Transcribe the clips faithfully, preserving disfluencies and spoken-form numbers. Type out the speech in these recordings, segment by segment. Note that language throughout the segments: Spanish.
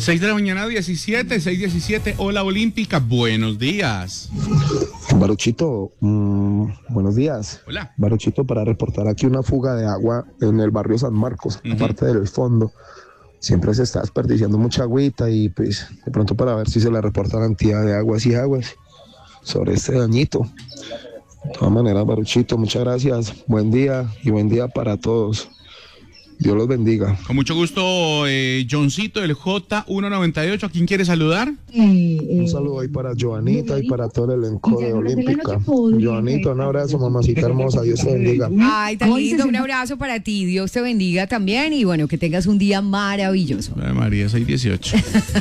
seis de la mañana, diecisiete, seis diecisiete. Hola Olímpica, buenos días. Baruchito, mmm, buenos días. Hola. Baruchito, para reportar aquí una fuga de agua en el barrio San Marcos, uh-huh. aparte del fondo. Siempre se está desperdiciando mucha agüita y pues de pronto para ver si se le reporta la entidad de aguas y aguas sobre este dañito. De todas maneras, Baruchito, muchas gracias. Buen día y buen día para todos. Dios los bendiga. Con mucho gusto, eh, Johncito del J ciento noventa y ocho. ¿A quién quiere saludar? Un saludo ahí para Joanita y para todo el elenco de Olímpica. Joanita, un abrazo, mamacita hermosa. Dios te bendiga. Ay, tan lindo. Un abrazo para ti. Dios te bendiga también. Y bueno, que tengas un día maravilloso. Ay, María, seis dieciocho.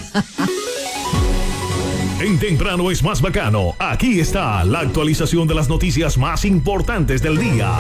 En Temprano es más bacano. Aquí está la actualización de las noticias más importantes del día.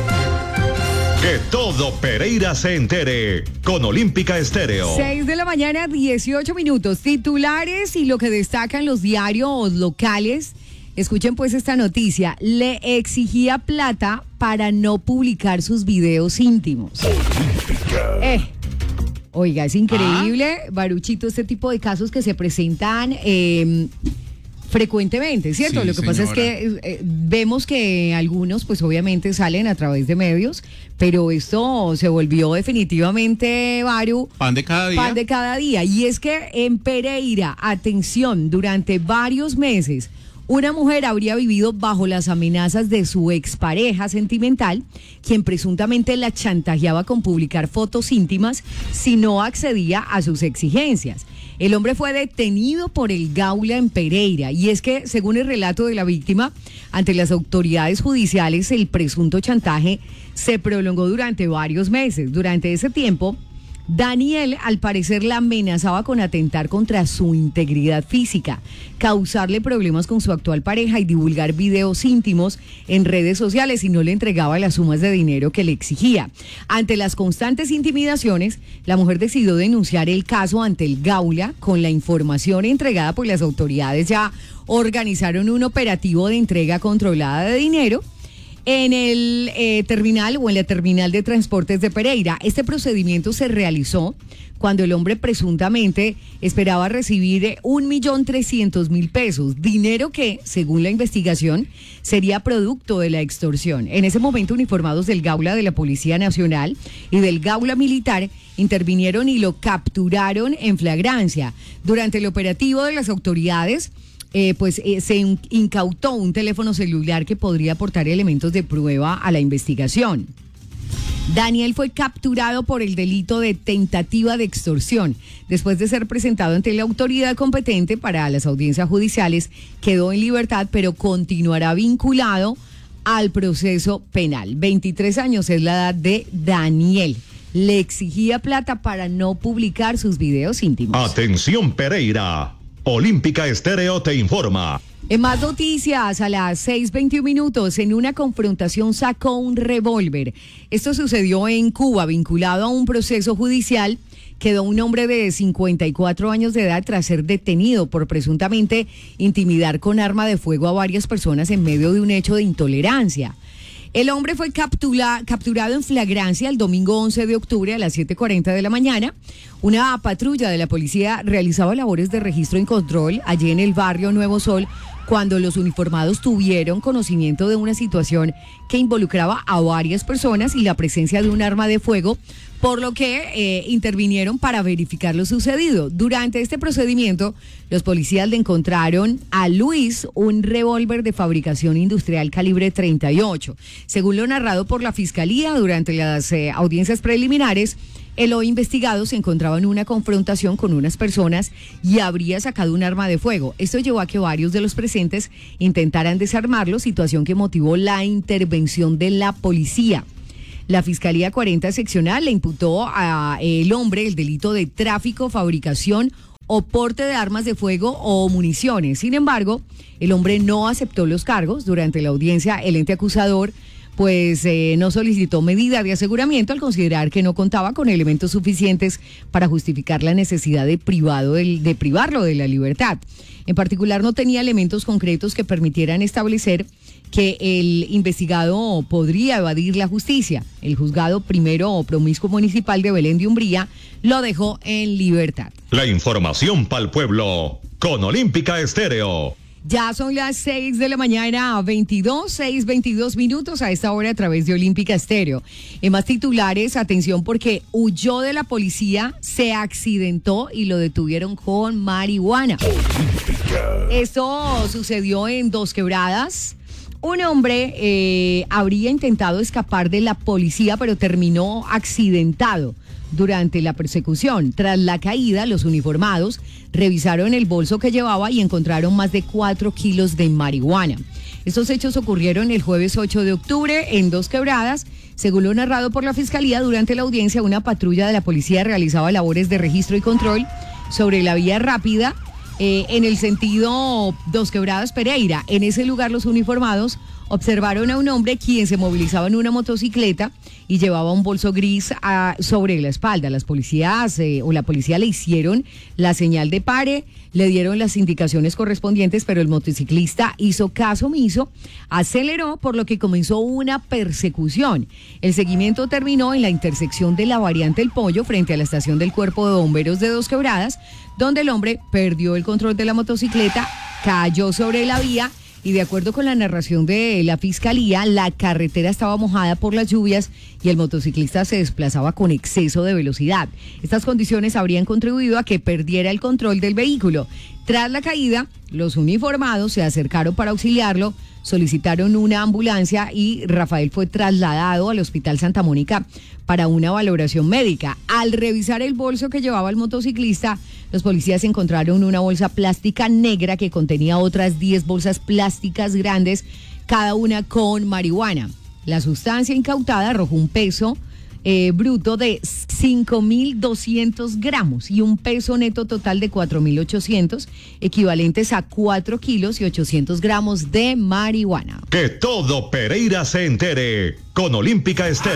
Que todo Pereira se entere con Olímpica Estéreo. seis de la mañana, dieciocho minutos. Titulares y lo que destacan los diarios locales. Escuchen pues esta noticia. Le exigía plata para no publicar sus videos íntimos. Olímpica. Eh. Oiga, es increíble, ¿Ah? Baruchito, este tipo de casos que se presentan eh, frecuentemente, ¿cierto? Sí, Lo que señora. pasa es que eh, vemos que algunos, pues obviamente salen a través de medios, pero esto se volvió definitivamente, Baru, pan de cada día. Pan de cada día. Y es que en Pereira, atención, durante varios meses, una mujer habría vivido bajo las amenazas de su expareja sentimental, quien presuntamente la chantajeaba con publicar fotos íntimas si no accedía a sus exigencias. El hombre fue detenido por el Gaula en Pereira, y es que, según el relato de la víctima, ante las autoridades judiciales, el presunto chantaje se prolongó durante varios meses. Durante ese tiempo, Daniel, al parecer, la amenazaba con atentar contra su integridad física, causarle problemas con su actual pareja y divulgar videos íntimos en redes sociales si no le entregaba las sumas de dinero que le exigía. Ante las constantes intimidaciones, la mujer decidió denunciar el caso ante el Gaula. Con la información entregada por las autoridades, ya organizaron un operativo de entrega controlada de dinero en el eh, terminal o en la terminal de transportes de Pereira. Este procedimiento se realizó cuando el hombre presuntamente esperaba recibir un millón trescientos mil pesos, dinero que, según la investigación, sería producto de la extorsión. En ese momento, uniformados del Gaula de la Policía Nacional y del Gaula Militar intervinieron y lo capturaron en flagrancia. Durante el operativo de las autoridades, Eh, pues eh, se incautó un teléfono celular que podría aportar elementos de prueba a la investigación. Daniel fue capturado por el delito de tentativa de extorsión. Después de ser presentado ante la autoridad competente para las audiencias judiciales, quedó en libertad, pero continuará vinculado al proceso penal. veintitrés años es la edad de Daniel. Le exigía plata para no publicar sus videos íntimos. Atención, Pereira. Olímpica Estéreo te informa. En más noticias, a las seis veintiún minutos, en una confrontación sacó un revólver. Esto sucedió en Cuba, vinculado a un proceso judicial. Quedó un hombre de cincuenta y cuatro años de edad tras ser detenido por presuntamente intimidar con arma de fuego a varias personas en medio de un hecho de intolerancia. El hombre fue captura, capturado en flagrancia el domingo once de octubre a las siete cuarenta de la mañana. Una patrulla de la policía realizaba labores de registro y control allí en el barrio Nuevo Sol cuando los uniformados tuvieron conocimiento de una situación que involucraba a varias personas y la presencia de un arma de fuego, por lo que eh, intervinieron para verificar lo sucedido. Durante este procedimiento, los policías le encontraron a Luis un revólver de fabricación industrial calibre treinta y ocho. Según lo narrado por la Fiscalía durante las eh, audiencias preliminares, el hoy investigado se encontraba en una confrontación con unas personas y habría sacado un arma de fuego. Esto llevó a que varios de los presentes intentaran desarmarlo, situación que motivó la intervención de la policía. La Fiscalía cuarenta Seccional le imputó a el hombre el delito de tráfico, fabricación o porte de armas de fuego o municiones. Sin embargo, el hombre no aceptó los cargos. Durante la audiencia, el ente acusador pues eh, no solicitó medida de aseguramiento al considerar que no contaba con elementos suficientes para justificar la necesidad de, privado del, de privarlo de la libertad. En particular, no tenía elementos concretos que permitieran establecer que el investigado podría evadir la justicia. El juzgado primero promiscuo municipal de Belén de Umbría lo dejó en libertad. La información para el pueblo con Olímpica Estéreo. Ya son las seis de la mañana, veintidós, seis, veintidós minutos a esta hora a través de Olímpica Estéreo. En más titulares, atención porque huyó de la policía, se accidentó y lo detuvieron con marihuana. Olímpica. Esto sucedió en Dos Quebradas. Un hombre eh, habría intentado escapar de la policía, pero terminó accidentado durante la persecución. Tras la caída, los uniformados revisaron el bolso que llevaba y encontraron más de cuatro kilos de marihuana. Estos hechos ocurrieron el jueves ocho de octubre en Dos Quebradas. Según lo narrado por la Fiscalía, durante la audiencia, una patrulla de la policía realizaba labores de registro y control sobre la vía rápida eh, en el sentido Dos Quebradas-Pereira. En ese lugar, los uniformados observaron a un hombre quien se movilizaba en una motocicleta y llevaba un bolso gris a, sobre la espalda. Las policías eh, o la policía le hicieron la señal de pare, le dieron las indicaciones correspondientes, pero el motociclista hizo caso omiso, aceleró, por lo que comenzó una persecución. El seguimiento terminó en la intersección de la variante El Pollo frente a la estación del Cuerpo de Bomberos de Dos Quebradas, donde el hombre perdió el control de la motocicleta, cayó sobre la vía. Y de acuerdo con la narración de la Fiscalía, la carretera estaba mojada por las lluvias y el motociclista se desplazaba con exceso de velocidad. Estas condiciones habrían contribuido a que perdiera el control del vehículo. Tras la caída, los uniformados se acercaron para auxiliarlo, solicitaron una ambulancia y Rafael fue trasladado al Hospital Santa Mónica para una valoración médica. Al revisar el bolso que llevaba el motociclista, los policías encontraron una bolsa plástica negra que contenía otras diez bolsas plásticas grandes, cada una con marihuana. La sustancia incautada arrojó un peso eh, bruto de cinco mil doscientos gramos y un peso neto total de cuatro mil ochocientos, equivalentes a cuatro kilos y ochocientos gramos de marihuana. Que todo Pereira se entere con Olímpica Estéreo.